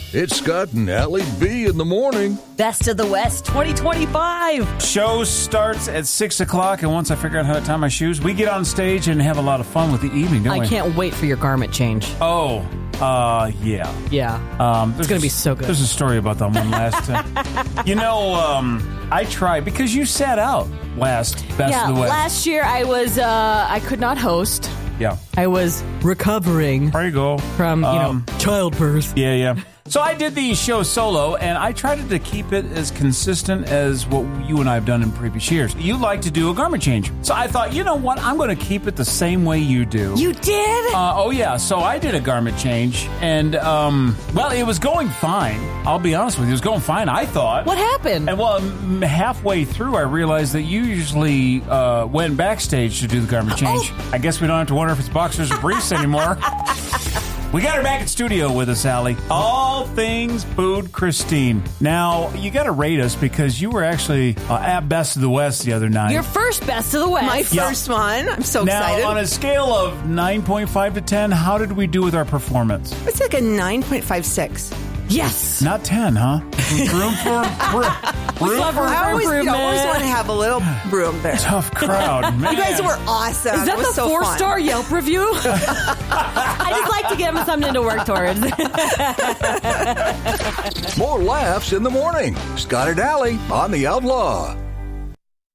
It's Scott and Allie B in the morning. Best of the West 2025. Show starts at 6 o'clock, and once I figure out how to tie my shoes, we get on stage and have a lot of fun with the evening, don't we? I can't wait for your garment change. Oh, yeah. Yeah. It's going to be so good. There's a story about that one last I tried, because you sat out last Best of the West. Last year I was, I could not host. Yeah. I was recovering. There you go. From, childbirth. Yeah. So I did the show solo, and I tried to keep it as consistent as what you and I have done in previous years. You like to do a garment change. So I thought, you know what? I'm going to keep it the same way you do. You did? Oh, yeah. So I did a garment change, and, it was going fine. I'll be honest with you. It was going fine, I thought. What happened? And, halfway through, I realized that you usually went backstage to do the garment change. Oh. I guess we don't have to wonder if it's boxers or briefs anymore. We got her back in studio with us, Allie. All things food, Christine. Now, you got to rate us because you were actually at Best of the West the other night. Your first Best of the West. My first one. I'm so excited. Now, on a scale of 9.5 to 10, how did we do with our performance? It's like a 9.56. Yes. Not 10, huh? Room for I always want to have a little room there. Tough crowd, man. You guys were awesome. Is that it was the so 4-star Yelp review? I just like to give them something to work towards. More laughs in the morning. Scott and Allie on The Outlaw.